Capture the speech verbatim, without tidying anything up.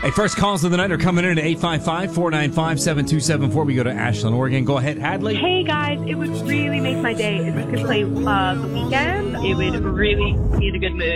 Hey, first calls of the night are coming in at eight five five, four nine five, seven two seven four. We go to Ashland, Oregon. Go ahead, Hadley. Hey, guys. It would really make my day if we could play uh, The Weeknd. It would really be in a good mood.